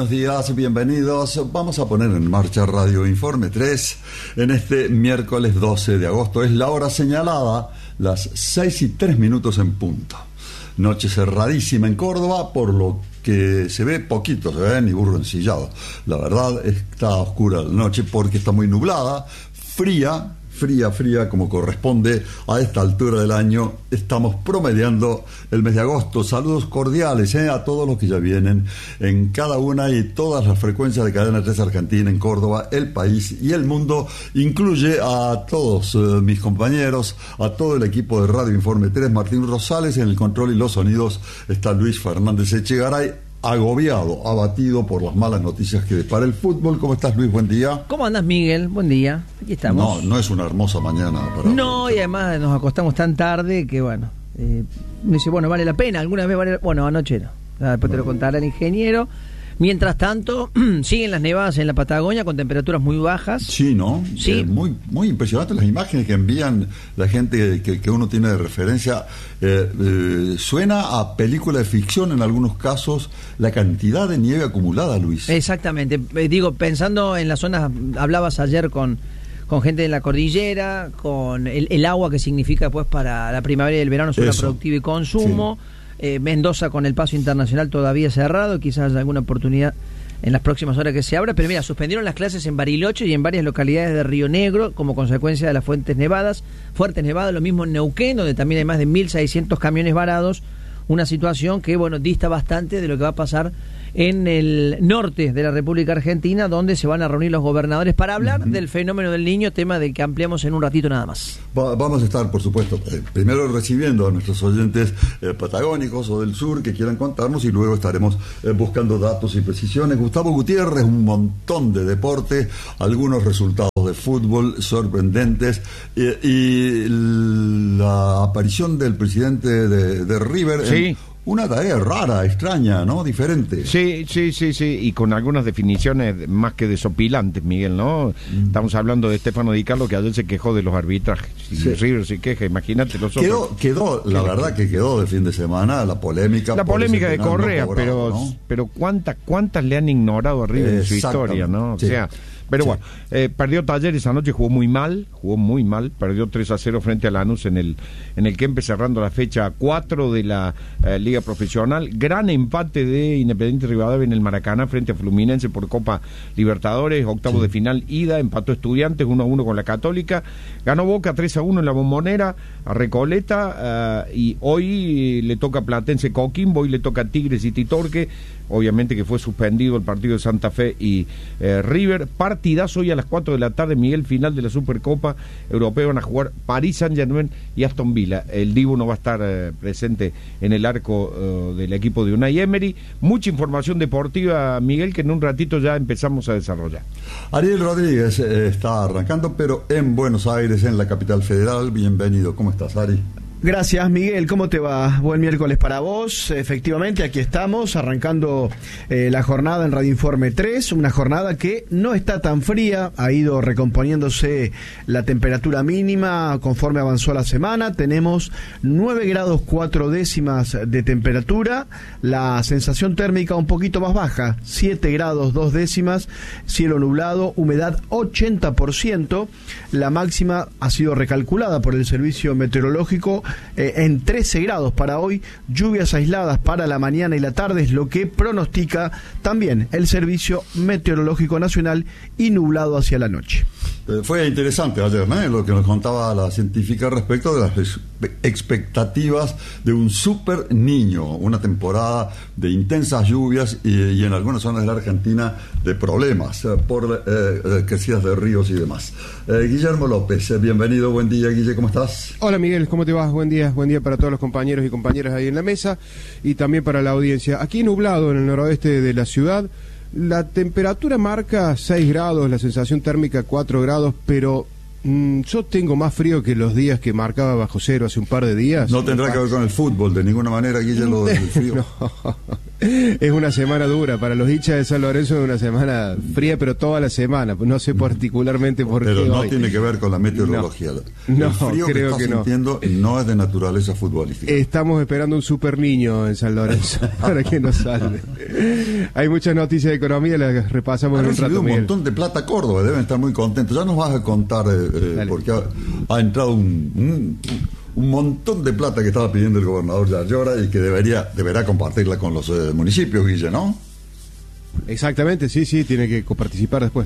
buenos días, bienvenidos. Vamos a poner en marcha Radio Informe 3 en este miércoles 12 de agosto. Es la hora señalada, las 6:03 en punto. Noche cerradísima en Córdoba, por lo que se ve poquito, se ve ni burro ensillado. La verdad, está oscura la noche porque está muy nublada, fría, como corresponde a esta altura del año. Estamos promediando el mes de agosto. Saludos cordiales a todos los que ya vienen en cada una y todas las frecuencias de Cadena 3 Argentina en Córdoba, el país y el mundo. Incluye a todos mis compañeros, a todo el equipo de Radio Informe 3, Martín Rosales en el control y los sonidos. Está Luis Fernández Echegaray, agobiado, abatido por las malas noticias que depara el fútbol. ¿Cómo estás, Luis? Buen día. ¿Cómo andas, Miguel? Buen día. Aquí estamos. No es una hermosa mañana para... No, y además nos acostamos tan tarde que, bueno, me dice, bueno, vale la pena. Alguna vez vale... Bueno, anoche no. Después te lo contará el ingeniero. Mientras tanto, siguen las nevadas en la Patagonia con temperaturas muy bajas. Sí, ¿no? Sí. Muy impresionantes las imágenes que envían la gente que uno tiene de referencia. Suena a película de ficción en algunos casos la cantidad de nieve acumulada, Luis. Exactamente. Digo, pensando en las zonas, hablabas ayer con gente de la cordillera, con el agua que significa después para la primavera y el verano, zona productiva y consumo. Sí. Mendoza con el paso internacional todavía cerrado, quizás haya alguna oportunidad en las próximas horas que se abra, pero mira, suspendieron las clases en Bariloche y en varias localidades de Río Negro como consecuencia de las fuertes nevadas, lo mismo en Neuquén, donde también hay más de 1.600 camiones varados, una situación que, bueno, dista bastante de lo que va a pasar en el norte de la República Argentina, donde se van a reunir los gobernadores para hablar del fenómeno del Niño, tema del que ampliamos en un ratito nada más. Vamos a estar, por supuesto, primero recibiendo a nuestros oyentes patagónicos o del sur que quieran contarnos, y luego estaremos buscando datos y precisiones. Gustavo Gutiérrez, un montón de deporte, algunos resultados de fútbol sorprendentes, y la aparición del presidente de River. Sí. Una tarea rara, extraña, ¿no? Diferente. Sí, y con algunas definiciones más que desopilantes, Miguel, ¿no? Estamos hablando de Stefano Di Carlo, que ayer se quejó de los arbitrajes. Si River se queja, imagínate los otros. Quedó, la verdad que quedó de fin de semana la polémica. La polémica de Correa, no cobrado, pero ¿cuántas le han ignorado a River en su historia, ¿no? O sea... Pero bueno, perdió Talleres anoche, jugó muy mal, perdió 3-0 frente a Lanús en el Kempes, cerrando la fecha 4 de la Liga Profesional. Gran empate de Independiente Rivadavia en el Maracaná frente a Fluminense por Copa Libertadores, octavo de final ida, empató Estudiantes 1-1 con la Católica, ganó Boca 3-1 en la Bombonera a Recoleta, y hoy le toca Platense Coquimbo, hoy le toca Tigres y Titorque. Obviamente que fue suspendido el partido de Santa Fe y River. Partidazo hoy a las 4 de la tarde, Miguel, final de la Supercopa Europea. Van a jugar Paris Saint-Germain y Aston Villa. El Dibu no va a estar presente en el arco del equipo de Unai Emery. Mucha información deportiva, Miguel, que en un ratito ya empezamos a desarrollar. Ariel Rodríguez está arrancando, pero en Buenos Aires, en la capital federal. Bienvenido. ¿Cómo estás, Ari? Gracias, Miguel, ¿cómo te va? Buen miércoles para vos. Efectivamente, aquí estamos arrancando la jornada en Radio Informe 3, una jornada que no está tan fría, ha ido recomponiéndose la temperatura mínima conforme avanzó la semana. Tenemos 9 grados 4 décimas de temperatura, la sensación térmica un poquito más baja, 7 grados 2 décimas, cielo nublado, humedad 80%, la máxima ha sido recalculada por el servicio meteorológico en 13 grados para hoy, lluvias aisladas para la mañana y la tarde, es lo que pronostica también el Servicio Meteorológico Nacional, y nublado hacia la noche. Fue interesante ayer, ¿no? Lo que nos contaba la científica respecto de las expectativas de un super niño, una temporada de intensas lluvias y en algunas zonas de la Argentina de problemas por crecidas de ríos y demás. Guillermo López, bienvenido, buen día, Guille, ¿cómo estás? Hola, Miguel, ¿cómo te vas? Buen día para todos los compañeros y compañeras ahí en la mesa y también para la audiencia. Aquí nublado en el noroeste de la ciudad. La temperatura marca 6 grados, la sensación térmica 4 grados, pero yo tengo más frío que los días que marcaba bajo cero hace un par de días. No tendrá que ver con el fútbol de ninguna manera, Guillermo, del frío. Es una semana dura. Para los hinchas de San Lorenzo es una semana fría, pero toda la semana. No sé particularmente por qué. Pero no tiene que ver con la meteorología. No, el frío creo que estás sintiendo no es de naturaleza futbolística. Estamos esperando un super niño en San Lorenzo para que nos salve. Hay muchas noticias de economía, las repasamos en un rato. Un montón de plata Córdoba, deben estar muy contentos. Ya nos vas a contar porque ha entrado un montón de plata que estaba pidiendo el gobernador Yayora y que deberá compartirla con los municipios, Guille, ¿no? Exactamente, sí, tiene que coparticipar después.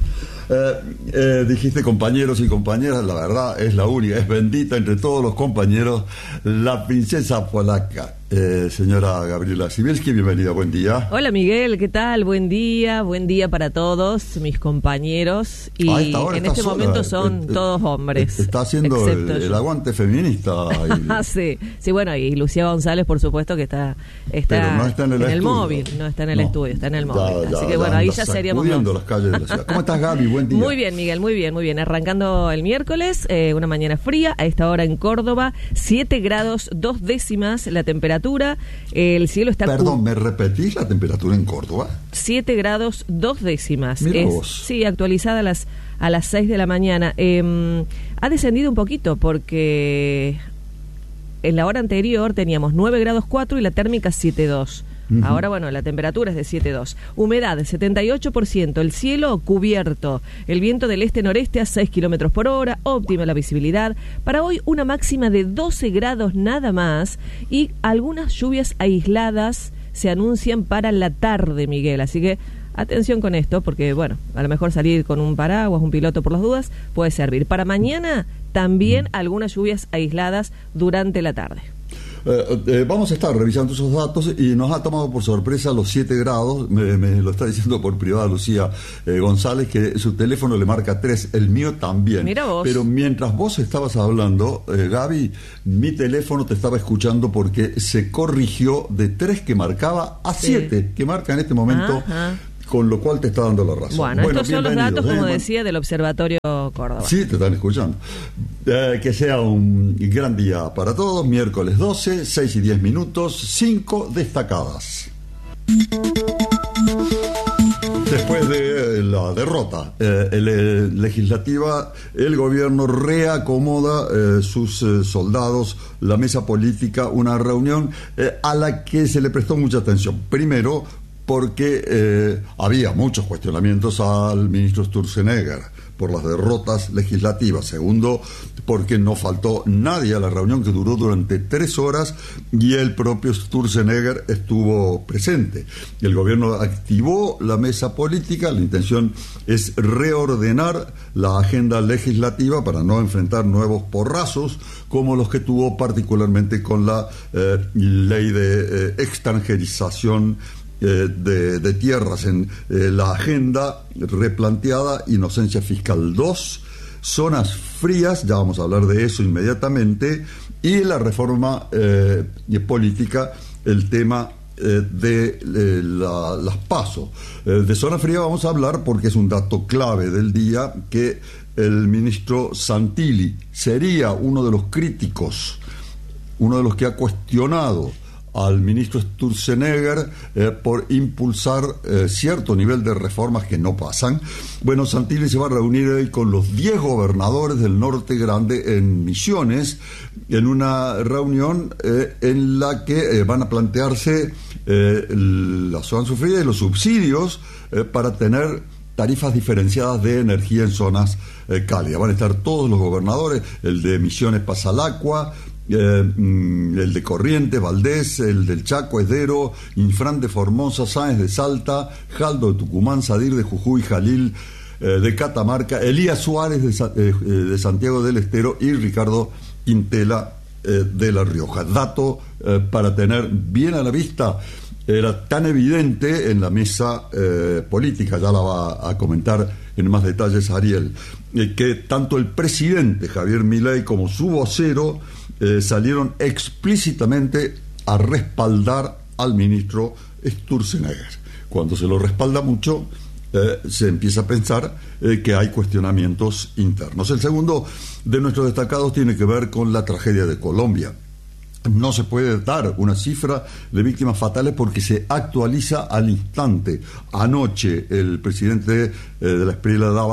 Dijiste compañeros y compañeras, la verdad es la única, es bendita entre todos los compañeros, la princesa polaca. Señora Gabriela Sibielski, bienvenida, buen día. Hola Miguel, ¿qué tal? Buen día para todos mis compañeros y en este momento son todos hombres. Está haciendo el aguante feminista. Sí, bueno, y Lucía González, por supuesto, que está no está en el móvil, no está en el estudio, está en el móvil. Así que bueno, ahí ya seríamos las calles de la ciudad. ¿Cómo estás, Gaby? Buen día. Muy bien, Miguel, muy bien. Arrancando el miércoles, una mañana fría, a esta hora en Córdoba, 7 grados 2 décimas la temperatura. El cielo está... Perdón, ¿me repetís la temperatura en Córdoba? 7 grados 2 décimas. Mirá vos. Sí, actualizada a las 6 de la mañana. Ha descendido un poquito porque en la hora anterior teníamos 9 grados 4 y la térmica 7,2. Ahora, bueno, la temperatura es de 7,2. Humedad, 78%. El cielo cubierto. El viento del este-noreste a 6 kilómetros por hora. Óptima la visibilidad. Para hoy, una máxima de 12 grados nada más. Y algunas lluvias aisladas se anuncian para la tarde, Miguel. Así que atención con esto, porque, bueno, a lo mejor salir con un paraguas, un piloto por las dudas, puede servir. Para mañana, también algunas lluvias aisladas durante la tarde. Vamos a estar revisando esos datos y nos ha tomado por sorpresa los 7 grados. Me lo está diciendo por privada Lucía González, que su teléfono le marca 3, el mío también. Mira vos. Pero mientras vos estabas hablando, Gaby, mi teléfono te estaba escuchando porque se corrigió de 3 que marcaba a 7 que marca en este momento. Ajá. Con lo cual te está dando la razón. Bueno, estos son los datos, como decía, del Observatorio Córdoba. Sí, te están escuchando. Que sea un gran día para todos. Miércoles 12, 6 y 10 minutos, 5 destacadas. Después de la derrota legislativa, el gobierno reacomoda sus soldados, la mesa política, una reunión a la que se le prestó mucha atención. Primero, porque había muchos cuestionamientos al ministro Sturzenegger por las derrotas legislativas. Segundo, porque no faltó nadie a la reunión, que duró durante 3 horas y el propio Sturzenegger estuvo presente. El gobierno activó la mesa política. La intención es reordenar la agenda legislativa para no enfrentar nuevos porrazos como los que tuvo particularmente con la ley de extranjerización de tierras en la agenda replanteada, Inocencia Fiscal 2, zonas frías, ya vamos a hablar de eso inmediatamente, y la reforma política, el tema de las PASO. De zona fría vamos a hablar porque es un dato clave del día, que el ministro Santilli sería uno de los críticos, uno de los que ha cuestionado al ministro Sturzenegger por impulsar cierto nivel de reformas que no pasan. Bueno, Santilli se va a reunir hoy con los 10 gobernadores del Norte Grande en Misiones, en una reunión en la que van a plantearse la zona sufrida y los subsidios para tener tarifas diferenciadas de energía en zonas cálidas. Van a estar todos los gobernadores, el de Misiones Pasalacua, el de Corrientes, Valdés, el del Chaco, Esdero, Infran de Formosa, Sáenz de Salta, Jaldo de Tucumán, Sadir de Jujuy, Jalil de Catamarca, Elías Suárez de Santiago del Estero y Ricardo Quintela de La Rioja. Dato para tener bien a la vista. Era tan evidente en la mesa política, ya la va a comentar en más detalles Ariel, que tanto el presidente Javier Milei como su vocero salieron explícitamente a respaldar al ministro Sturzenegger. Cuando se lo respalda mucho, se empieza a pensar que hay cuestionamientos internos. El segundo de nuestros destacados tiene que ver con la tragedia de Colombia. no se puede dar una cifra de víctimas fatales porque se actualiza al instante. Anoche el presidente de la Espriella daba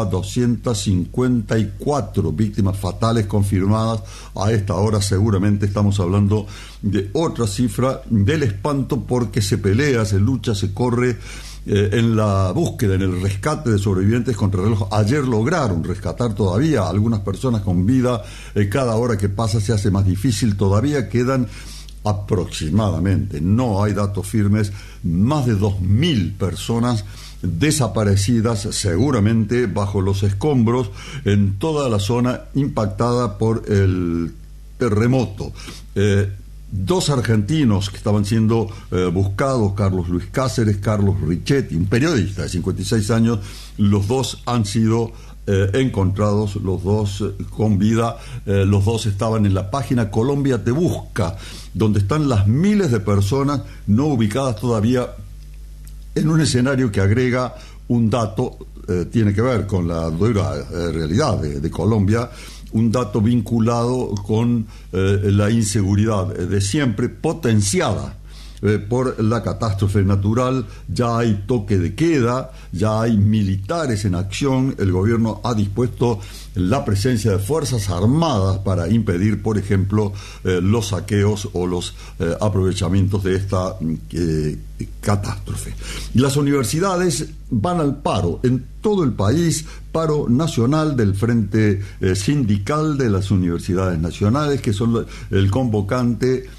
254 víctimas fatales confirmadas. A esta hora seguramente estamos hablando de otra cifra del espanto, porque se pelea, se lucha, se corre en la búsqueda, en el rescate de sobrevivientes contra reloj. Ayer lograron rescatar todavía a algunas personas con vida. Cada hora que pasa se hace más difícil. Todavía quedan aproximadamente, no hay datos firmes, más de 2.000 personas desaparecidas, seguramente bajo los escombros, en toda la zona impactada por el terremoto. 2 argentinos que estaban siendo buscados, Carlos Luis Cáceres, Carlos Richetti, un periodista de 56 años, los 2 han sido encontrados, los 2 con vida. Los 2 estaban en la página Colombia Te Busca, donde están las miles de personas no ubicadas todavía, en un escenario que agrega un dato, tiene que ver con la dura realidad de Colombia, un dato vinculado con la inseguridad de siempre, potenciada por la catástrofe natural. Ya hay toque de queda, ya hay militares en acción. El gobierno ha dispuesto la presencia de fuerzas armadas para impedir, por ejemplo, los saqueos o los aprovechamientos de esta catástrofe. Y las universidades van al paro en todo el país, paro nacional del Frente Sindical de las Universidades Nacionales, que son el convocante.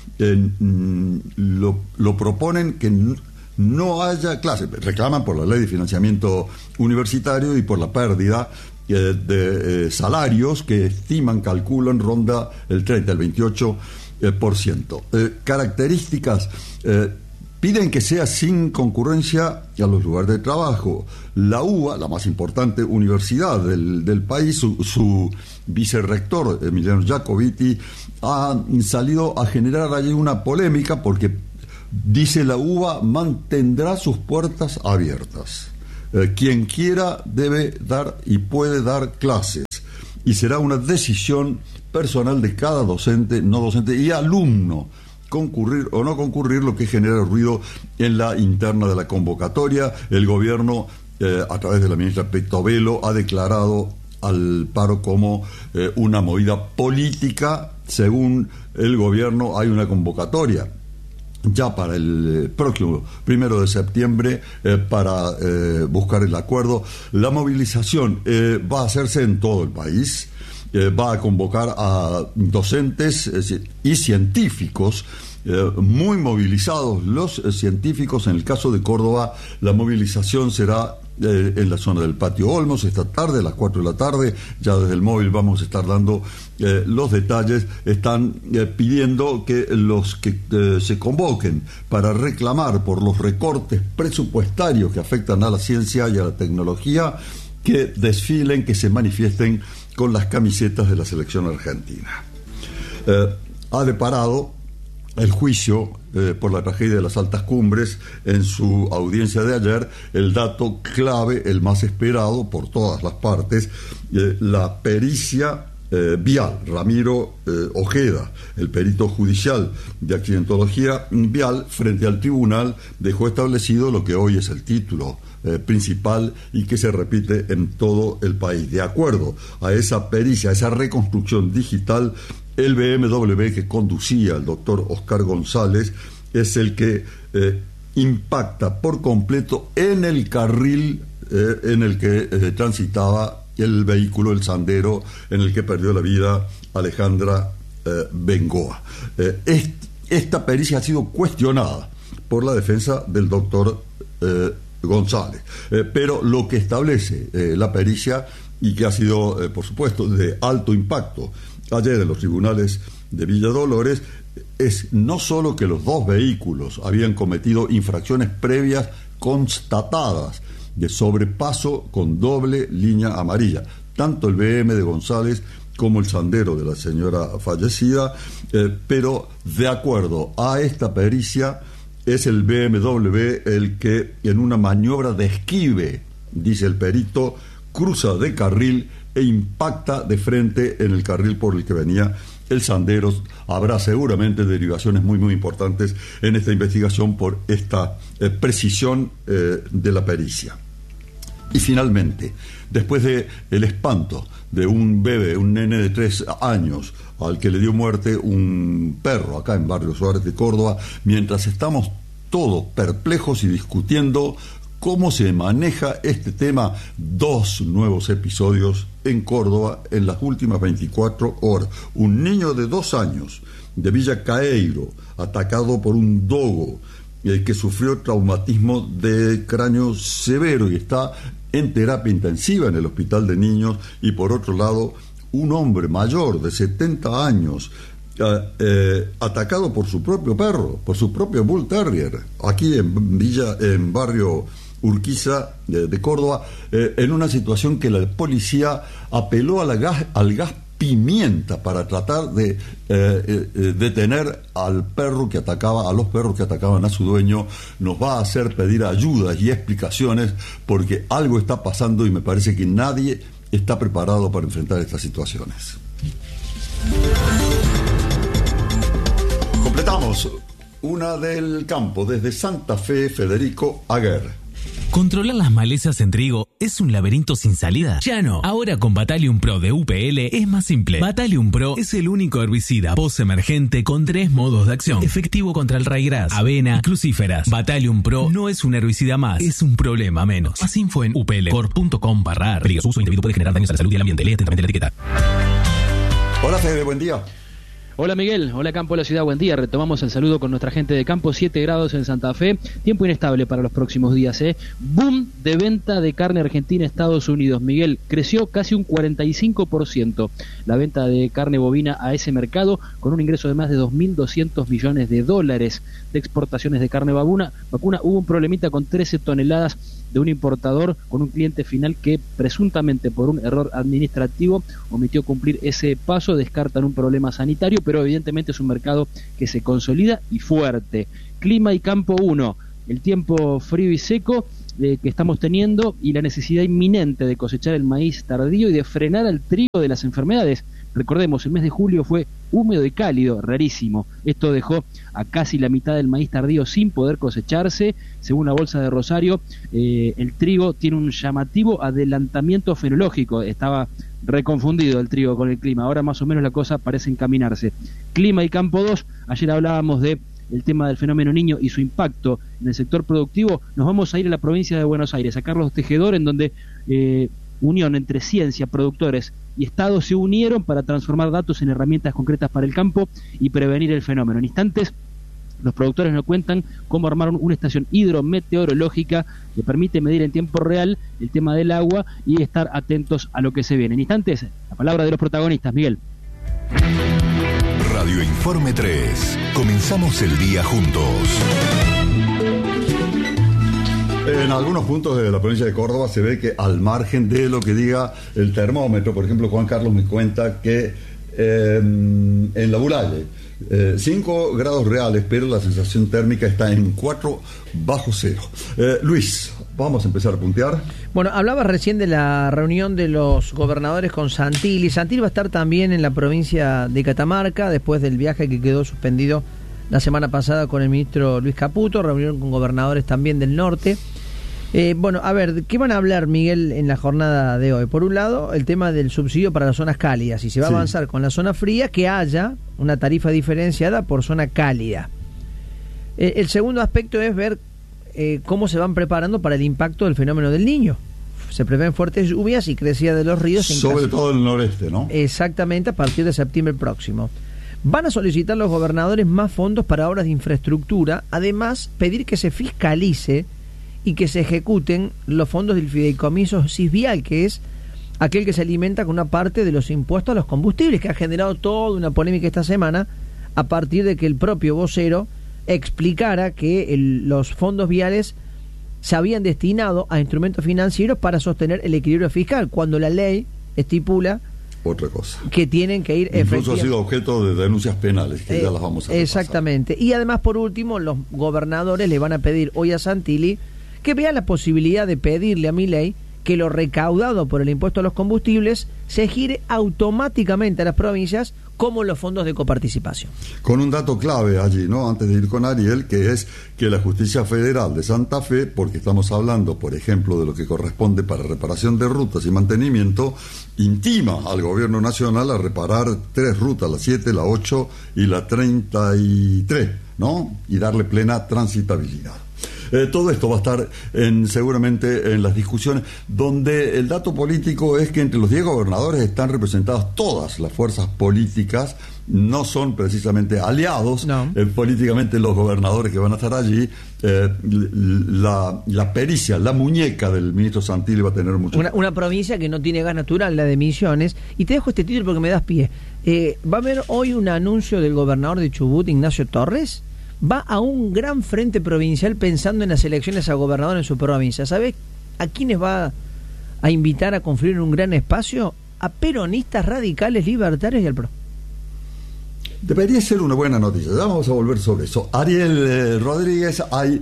Lo proponen que no haya clases, reclaman por la ley de financiamiento universitario y por la pérdida de salarios que estiman, calculan, ronda el 30, el 28%. Características, piden que sea sin concurrencia a los lugares de trabajo. La UBA, la más importante universidad del país, su vicerrector, Emiliano Jacobiti, ha salido a generar allí una polémica porque dice: la UBA mantendrá sus puertas abiertas. Quien quiera debe dar y puede dar clases, y será una decisión personal de cada docente, no docente y alumno concurrir o no concurrir, lo que genera ruido en la interna de la convocatoria. El gobierno, a través de la ministra Petovelo, ha declarado al paro como una movida política. Según el gobierno, hay una convocatoria ya para el próximo 1 de septiembre para buscar el acuerdo. La movilización va a hacerse en todo el país. Va a convocar a docentes y científicos muy movilizados. Los científicos, en el caso de Córdoba, la movilización será en la zona del Patio Olmos esta tarde, a las 4 de la tarde. Ya desde el móvil vamos a estar dando los detalles. Están pidiendo que los que se convoquen para reclamar por los recortes presupuestarios que afectan a la ciencia y a la tecnología, que desfilen, que se manifiesten con las camisetas de la selección argentina. Ha deparado el juicio por la tragedia de las Altas Cumbres, en su audiencia de ayer, el dato clave, el más esperado por todas las partes, la pericia vial. Ramiro Ojeda, el perito judicial de accidentología vial, frente al tribunal dejó establecido lo que hoy es el título principal y que se repite en todo el país. De acuerdo a esa pericia, a esa reconstrucción digital, el BMW que conducía el doctor Oscar González es el que impacta por completo en el carril en el que transitaba el vehículo, el Sandero, en el que perdió la vida Alejandra Bengoa. Esta pericia ha sido cuestionada por la defensa del doctor González, pero lo que establece la pericia, y que ha sido, por supuesto, de alto impacto ayer en los tribunales de Villa Dolores, es no solo que los 2 vehículos habían cometido infracciones previas constatadas de sobrepaso con doble línea amarilla, tanto el BM de González como el Sandero de la señora fallecida, pero de acuerdo a esta pericia, es el BMW el que, en una maniobra de esquive, dice el perito, cruza de carril e impacta de frente en el carril por el que venía el Sandero. Habrá seguramente derivaciones muy muy importantes en esta investigación por esta precisión de la pericia. Y finalmente, después de el espanto de un bebé, un nene de 3 años, al que le dio muerte un perro acá en Barrio Suárez de Córdoba, mientras estamos todos perplejos y discutiendo cómo se maneja este tema, 2 nuevos episodios en Córdoba en las últimas 24 horas. Un niño de 2 años de Villa Caeiro, atacado por un dogo, que sufrió traumatismo de cráneo severo y está en terapia intensiva en el hospital de niños. Y por otro lado, un hombre mayor de 70 años atacado por su propio perro, por su propio Bull Terrier, aquí en Barrio Urquiza de Córdoba, en una situación que la policía apeló al gas pimienta para tratar de detener a los perros que atacaban a su dueño. Nos va a hacer pedir ayudas y explicaciones, porque algo está pasando y me parece que nadie está preparado para enfrentar estas situaciones. Completamos una del campo desde Santa Fe, Federico Aguer. Controlar las malezas en trigo es un laberinto sin salida. Ya no. Ahora con Battalion Pro de UPL es más simple. Battalion Pro es el único herbicida post-emergente con 3 modos de acción. Efectivo contra el raigras, avena y crucíferas. Battalion Pro no es un herbicida más, es un problema menos. Más info en uplcorp.com/ar. Peligroso uso individuo puede generar daños a la salud y al ambiente. Lee atentamente la etiqueta. Hola Fede, buen día. Hola Miguel, hola Campo de la Ciudad, buen día. Retomamos el saludo con nuestra gente de campo. 7 grados en Santa Fe, tiempo inestable para los próximos días. Boom de venta de carne argentina a Estados Unidos. Miguel, creció casi un 45% la venta de carne bovina a ese mercado, con un ingreso de más de $2.200 millones de exportaciones de carne vacuna. Hubo un problemita con 13 toneladas de un importador con un cliente final que presuntamente por un error administrativo omitió cumplir ese paso. Descartan un problema sanitario, pero evidentemente es un mercado que se consolida y fuerte. Clima y campo 1, el tiempo frío y seco que estamos teniendo y la necesidad inminente de cosechar el maíz tardío y de frenar al trigo de las enfermedades. Recordemos, el mes de julio fue húmedo y cálido, rarísimo. Esto dejó a casi la mitad del maíz tardío sin poder cosecharse. Según la Bolsa de Rosario, el trigo tiene un llamativo adelantamiento fenológico. Estaba reconfundido el trigo con el clima. Ahora más o menos la cosa parece encaminarse. Clima y campo 2, ayer hablábamos de el tema del fenómeno Niño y su impacto en el sector productivo. Nos vamos a ir a la provincia de Buenos Aires, a Carlos Tejedor, en donde unión entre ciencia, productores y Estado se unieron para transformar datos en herramientas concretas para el campo y prevenir el fenómeno. En instantes, los productores nos cuentan cómo armaron una estación hidrometeorológica que permite medir en tiempo real el tema del agua y estar atentos a lo que se viene. En instantes, la palabra de los protagonistas, Miguel. Radio Informe 3. Comenzamos el día juntos. En algunos puntos de la provincia de Córdoba se ve que, al margen de lo que diga el termómetro, por ejemplo, Juan Carlos me cuenta que en La Bulalle 5 grados reales, pero la sensación térmica está en 4 bajo cero. Luis, vamos a empezar a puntear. Bueno, hablabas recién de la reunión de los gobernadores con Santilli. Santilli va a estar también en la provincia de Catamarca después del viaje que quedó suspendido la semana pasada con el ministro Luis Caputo. Reunión con gobernadores también del norte. Bueno, a ver, ¿qué van a hablar, Miguel, en la jornada de hoy? Por un lado, el tema del subsidio para las zonas cálidas. Si se va a avanzar con la zona fría, que haya una tarifa diferenciada por zona cálida. El segundo aspecto es ver cómo se van preparando para el impacto del fenómeno del Niño. Se prevén fuertes lluvias y crecida de los ríos. Sobre todo en el noreste, ¿no? Exactamente, a partir de septiembre próximo. Van a solicitar los gobernadores más fondos para obras de infraestructura. Además, pedir que se fiscalice y que se ejecuten los fondos del fideicomiso Sisvial, que es aquel que se alimenta con una parte de los impuestos a los combustibles, que ha generado toda una polémica esta semana a partir de que el propio vocero explicara que los fondos viales se habían destinado a instrumentos financieros para sostener el equilibrio fiscal, cuando la ley estipula otra cosa, que tienen que ir incluso ha sido objeto de denuncias penales, que ya las vamos a repasar. Exactamente. Y además, por último, los gobernadores le van a pedir hoy a Santilli que vea la posibilidad de pedirle a Milei que lo recaudado por el impuesto a los combustibles se gire automáticamente a las provincias como los fondos de coparticipación. Con un dato clave allí, ¿no? Antes de ir con Ariel, que es que la Justicia Federal de Santa Fe, porque estamos hablando, por ejemplo, de lo que corresponde para reparación de rutas y mantenimiento, intima al Gobierno Nacional a reparar 3 rutas, la 7, la 8 y la 33, ¿no? Y darle plena transitabilidad. Todo esto va a estar seguramente en las discusiones, donde el dato político es que entre los 10 gobernadores están representadas todas las fuerzas políticas, no son precisamente aliados, no. Políticamente los gobernadores que van a estar allí, la pericia, la muñeca del ministro Santilli va a tener mucho. Una provincia que no tiene gas natural, la de Misiones, y te dejo este título porque me das pie. Va a haber hoy un anuncio del gobernador de Chubut, Ignacio Torres. Va a un gran frente provincial pensando en las elecciones a gobernador en su provincia. ¿Sabes a quiénes va a invitar a confluir en un gran espacio? A peronistas, radicales, libertarios y al PRO. Debería ser una buena noticia. Ya vamos a volver sobre eso. Ariel Rodríguez, hay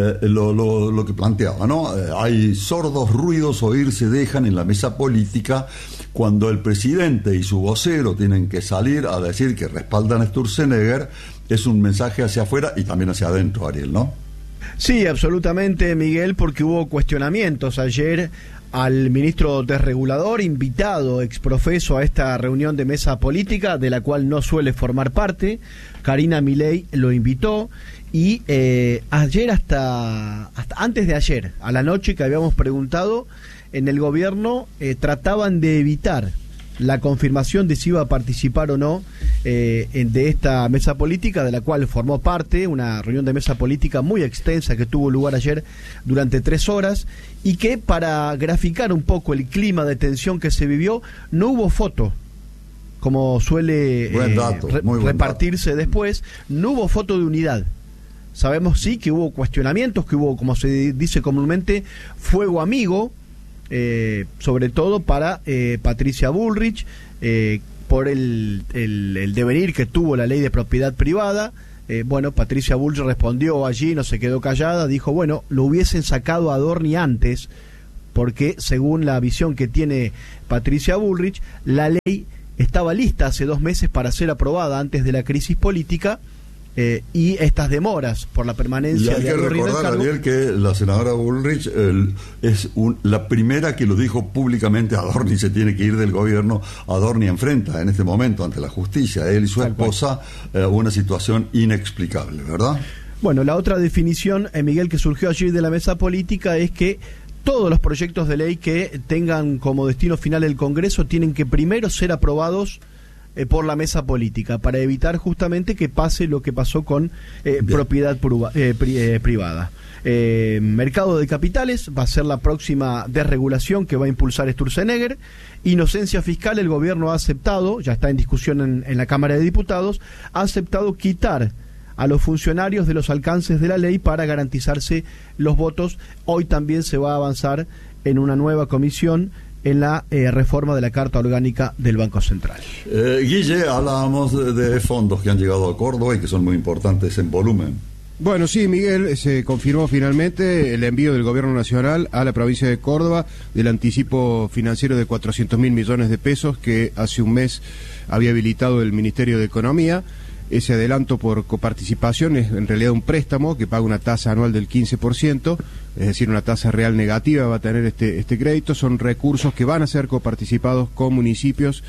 lo que planteaba, ¿no? Hay sordos ruidos oírse dejan en la mesa política cuando el presidente y su vocero tienen que salir a decir que respaldan a Sturzenegger. Es un mensaje hacia afuera y también hacia adentro, Ariel, ¿no? Sí, absolutamente, Miguel, porque hubo cuestionamientos ayer al ministro desregulador, invitado exprofeso a esta reunión de mesa política, de la cual no suele formar parte. Karina Milei lo invitó y ayer hasta antes de ayer, a la noche que habíamos preguntado, en el gobierno trataban de evitar la confirmación de si iba a participar o no de esta mesa política, de la cual formó parte, una reunión de mesa política muy extensa que tuvo lugar ayer durante 3 horas, y que, para graficar un poco el clima de tensión que se vivió, no hubo foto, como suele repartirse después, no hubo foto de unidad. Sabemos sí que hubo cuestionamientos, que hubo, como se dice comúnmente, fuego amigo, sobre todo para Patricia Bullrich, por el devenir que tuvo la ley de propiedad privada. Bueno, Patricia Bullrich respondió allí, no se quedó callada, dijo, bueno, lo hubiesen sacado a Adorni antes, porque según la visión que tiene Patricia Bullrich, la ley estaba lista hace 2 meses para ser aprobada antes de la crisis política. Y estas demoras por la permanencia de Adorni en el cargo. Hay que recordar, Ariel, que la senadora Bullrich es la primera que lo dijo públicamente: Adorni se tiene que ir del gobierno. Adorni enfrenta en este momento ante la justicia, él y su esposa, una situación inexplicable, ¿verdad? Bueno, la otra definición, Miguel, que surgió allí de la mesa política es que todos los proyectos de ley que tengan como destino final el Congreso tienen que primero ser aprobados por la mesa política, para evitar justamente que pase lo que pasó con propiedad privada. Mercado de capitales va a ser la próxima desregulación que va a impulsar Sturzenegger. Inocencia fiscal, el gobierno ha aceptado, ya está en discusión en la Cámara de Diputados, ha aceptado quitar a los funcionarios de los alcances de la ley para garantizarse los votos. Hoy también se va a avanzar en una nueva comisión en la reforma de la Carta Orgánica del Banco Central. Guille, hablábamos de fondos que han llegado a Córdoba y que son muy importantes en volumen. Bueno, sí, Miguel, se confirmó finalmente el envío del Gobierno Nacional a la provincia de Córdoba del anticipo financiero de 400.000 millones de pesos que hace un mes había habilitado el Ministerio de Economía. Ese adelanto por coparticipación es en realidad un préstamo que paga una tasa anual del 15%, es decir, una tasa real negativa va a tener este crédito. Son recursos que van a ser coparticipados con municipios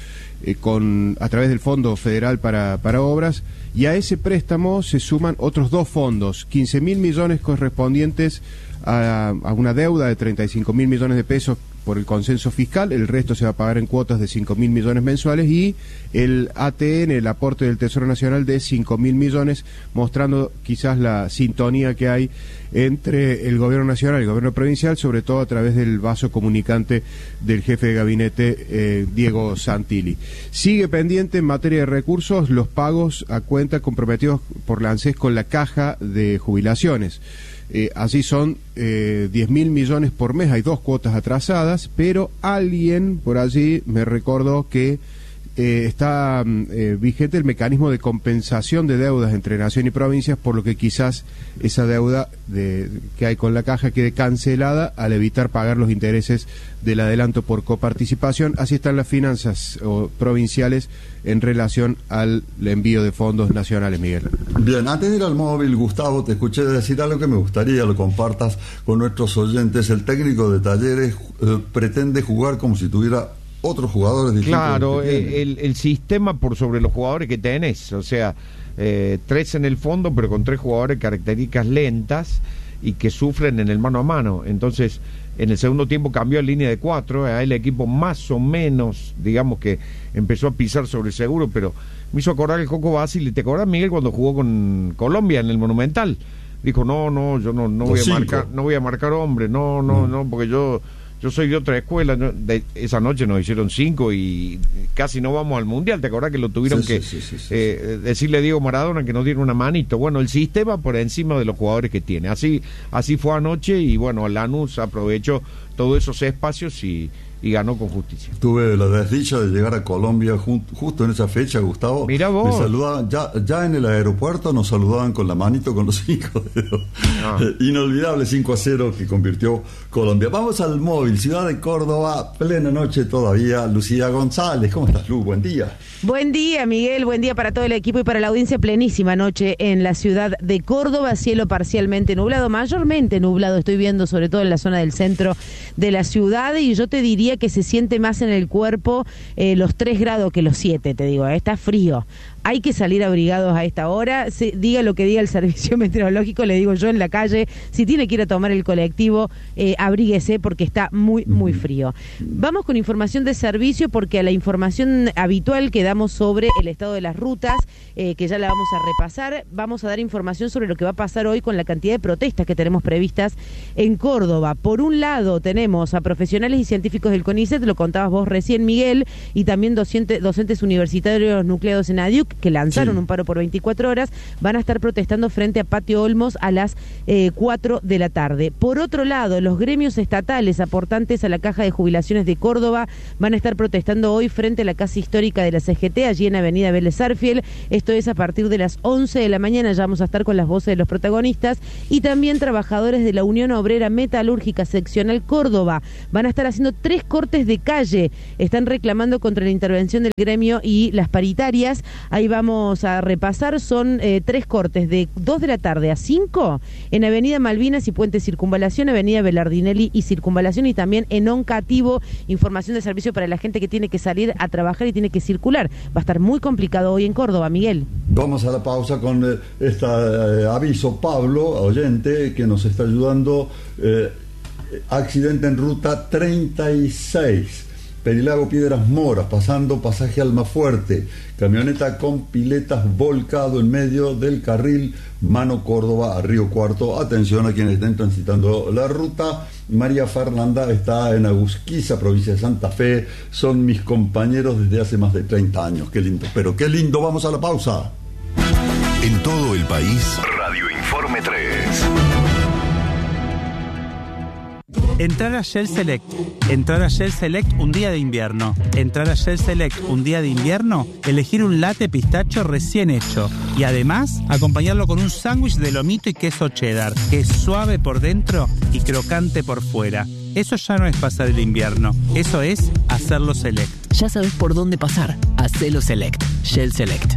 a través del Fondo Federal para Obras, y a ese préstamo se suman otros 2 fondos, 15.000 millones correspondientes a una deuda de 35.000 millones de pesos por el consenso fiscal, el resto se va a pagar en cuotas de 5.000 millones mensuales, y el ATN, el aporte del Tesoro Nacional, de 5.000 millones, mostrando quizás la sintonía que hay entre el Gobierno Nacional y el Gobierno Provincial, sobre todo a través del vaso comunicante del jefe de gabinete, Diego Santilli. Sigue pendiente en materia de recursos los pagos a cuenta comprometidos por la ANSES con la caja de jubilaciones. Así son 10.000 millones por mes, hay 2 cuotas atrasadas, pero alguien por allí me recordó que está vigente el mecanismo de compensación de deudas entre nación y provincias, por lo que quizás esa deuda que hay con la caja quede cancelada al evitar pagar los intereses del adelanto por coparticipación. Así están las finanzas provinciales en relación al envío de fondos nacionales, Miguel. Bien, antes de ir al móvil, Gustavo, te escuché decir algo que me gustaría lo compartas con nuestros oyentes. El técnico de Talleres pretende jugar como si tuviera otros jugadores distintos. Claro, el sistema por sobre los jugadores que tenés, o sea, 3 en el fondo, pero con 3 jugadores de características lentas y que sufren en el mano a mano. Entonces, en el segundo tiempo cambió a línea de 4, el equipo más o menos, digamos que empezó a pisar sobre el seguro, pero me hizo acordar el Coco Basile. ¿Te acordás, Miguel, cuando jugó con Colombia en el Monumental? Dijo, no, yo no voy a marcar hombre, no, porque yo soy de otra escuela. Esa noche nos hicieron 5 y casi no vamos al Mundial. ¿Te acordás que lo tuvieron decirle a Diego Maradona que nos diera una manito? Bueno, el sistema por encima de los jugadores que tiene. Así fue anoche y bueno, Lanús aprovechó todos esos espacios y ganó con justicia. Tuve la desdicha de llegar a Colombia justo en esa fecha, Gustavo. Mira vos. Me saludaban, ya en el aeropuerto nos saludaban con la manito con los 5 dedos. Inolvidable 5-0 que convirtió Colombia. Vamos al móvil, ciudad de Córdoba, plena noche todavía. Lucía González, ¿cómo estás, Lu? Buen día. Buen día, Miguel, buen día para todo el equipo y para la audiencia. Plenísima noche en la ciudad de Córdoba, cielo parcialmente nublado, mayormente nublado, estoy viendo sobre todo en la zona del centro de la ciudad, y yo te diría que se siente más en el cuerpo los 3 grados que los 7, te digo, está frío. Hay que salir abrigados a esta hora, diga lo que diga el servicio meteorológico, le digo yo en la calle, si tiene que ir a tomar el colectivo, abríguese porque está muy, muy frío. Vamos con información de servicio, porque a la información habitual que damos sobre el estado de las rutas, que ya la vamos a repasar, vamos a dar información sobre lo que va a pasar hoy con la cantidad de protestas que tenemos previstas en Córdoba. Por un lado tenemos a profesionales y científicos del CONICET, lo contabas vos recién, Miguel, y también docentes universitarios nucleados en ADIUC, que lanzaron un paro por 24 horas, van a estar protestando frente a Patio Olmos a las 4 de la tarde. Por otro lado, los gremios estatales aportantes a la Caja de Jubilaciones de Córdoba van a estar protestando hoy frente a la Casa Histórica de la CGT, allí en Avenida Vélez Sarsfield. Esto es a partir de las 11 de la mañana, ya vamos a estar con las voces de los protagonistas, y también trabajadores de la Unión Obrera Metalúrgica Seccional Córdoba van a estar haciendo 3 cortes de calle, están reclamando contra la intervención del gremio y las paritarias. Ahí vamos a repasar, son 3 cortes de 2 de la tarde a 5 en Avenida Malvinas y Puente Circunvalación, Avenida Belardinelli y Circunvalación, y también en Oncativo. Información de servicio para la gente que tiene que salir a trabajar y tiene que circular. Va a estar muy complicado hoy en Córdoba, Miguel. Vamos a la pausa con este aviso. Pablo, oyente, que nos está ayudando. Accidente en ruta 36. Perilago Piedras Moras, pasando pasaje Almafuerte, camioneta con piletas volcado en medio del carril Mano Córdoba a Río Cuarto. Atención a quienes estén transitando la ruta. María Fernanda está en Agusquiza, provincia de Santa Fe. Son mis compañeros desde hace más de 30 años. Qué lindo, pero qué lindo. Vamos a la pausa. En todo el país, Radio Informe 3. Entrar a Shell Select. Entrar a Shell Select un día de invierno. Entrar a Shell Select un día de invierno, elegir un latte pistacho recién hecho. Y además, acompañarlo con un sándwich de lomito y queso cheddar, que es suave por dentro y crocante por fuera. Eso ya no es pasar el invierno, eso es hacerlo Select. Ya sabes por dónde pasar. Hacelo Select. Shell Select.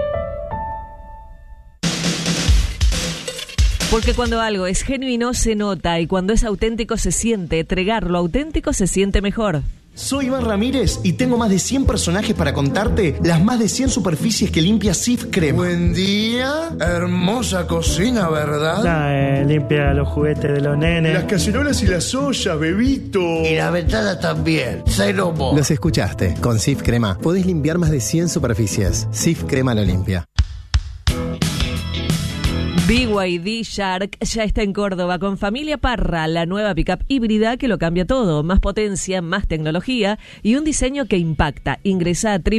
Porque cuando algo es genuino se nota, y cuando es auténtico se siente. Entregar lo auténtico se siente mejor. Soy Iván Ramírez y tengo más de 100 personajes para contarte las más de 100 superficies que limpia Cif Crema. Buen día, hermosa cocina, ¿verdad? Limpia los juguetes de los nenes. Las cacerolas y las ollas, bebito. Y la ventana también, cero mo. Los escuchaste, con Cif Crema podés limpiar más de 100 superficies. Cif Crema lo limpia. BYD Shark ya está en Córdoba con Familia Parra, la nueva pickup híbrida que lo cambia todo. Más potencia, más tecnología y un diseño que impacta. Ingresa a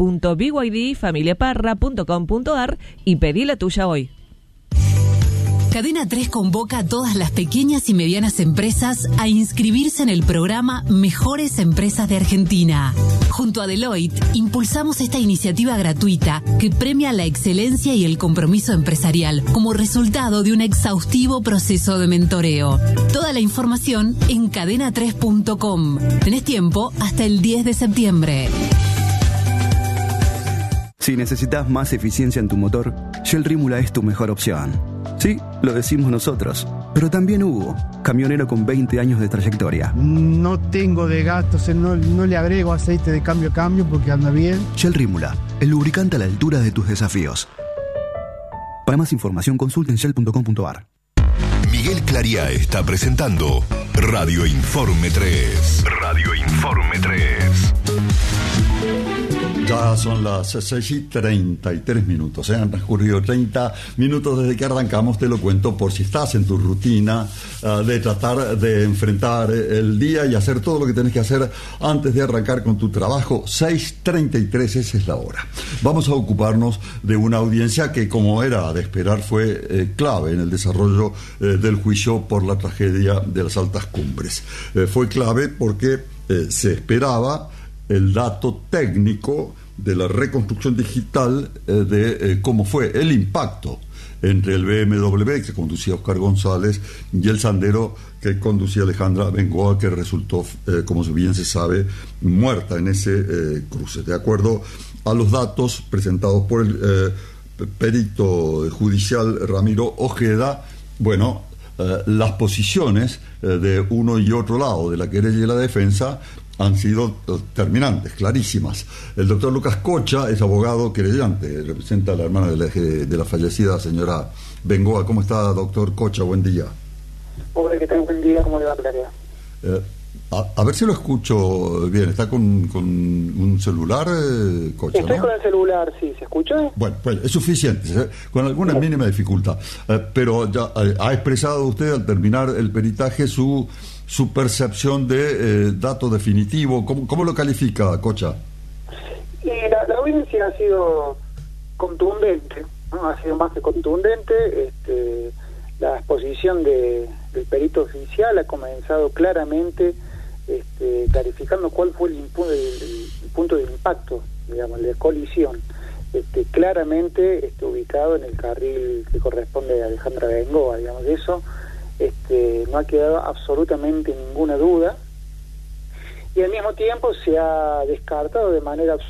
www.bydfamiliaparra.com.ar y pedí la tuya hoy. Cadena 3 convoca a todas las pequeñas y medianas empresas a inscribirse en el programa Mejores Empresas de Argentina. Junto a Deloitte, impulsamos esta iniciativa gratuita que premia la excelencia y el compromiso empresarial como resultado de un exhaustivo proceso de mentoreo. Toda la información en cadena3.com. Tenés tiempo hasta el 10 de septiembre. Si necesitas más eficiencia en tu motor, Shell Rímula es tu mejor opción. Sí, lo decimos nosotros, pero también Hugo, camionero con 20 años de trayectoria. No tengo de gastos, no le agrego aceite de cambio a cambio porque anda bien. Shell Rímula, el lubricante a la altura de tus desafíos. Para más información consulten shell.com.ar. Miguel Clariá está presentando Radio Informe 3. Radio Informe 3. Ya son las 6:33. Han transcurrido 30 minutos desde que arrancamos. Te lo cuento por si estás en tu rutina de tratar de enfrentar el día y hacer todo lo que tenés que hacer antes de arrancar con tu trabajo. 6:33, esa es la hora. Vamos a ocuparnos de una audiencia que, como era de esperar, fue clave en el desarrollo del juicio por la tragedia de las Altas Cumbres. Fue clave porque se esperaba el dato técnico de la reconstrucción digital de cómo fue el impacto entre el BMW que conducía Oscar González y el Sandero que conducía Alejandra Bengoa, que resultó, como bien se sabe, muerta en ese cruce. De acuerdo a los datos presentados por el perito judicial Ramiro Ojeda, bueno, las posiciones de uno y otro lado de la querella y la defensa han sido terminantes, clarísimas. El doctor Lucas Cocha es abogado querellante, representa a la hermana de la fallecida señora Bengoa. ¿Cómo está, doctor Cocha? Buen día. Hola, ¿qué tal? Buen día, ¿cómo le va, Claria? A ver si lo escucho bien. ¿Está con un celular, Cocha? Estoy, ¿no? con el celular, sí. ¿Se escucha? Bueno, pues es suficiente, con alguna mínima dificultad. Pero ya ha expresado usted al terminar el peritaje su percepción de dato definitivo. ¿Cómo lo califica, Cocha? Y la audiencia ha sido contundente, ¿no? Ha sido más que contundente. La exposición del perito oficial ha comenzado claramente clarificando cuál fue el punto de impacto, digamos, de colisión, claramente ubicado en el carril que corresponde a Alejandra Bengoa, digamos. Eso no ha quedado absolutamente ninguna duda, y al mismo tiempo se ha descartado de manera absoluta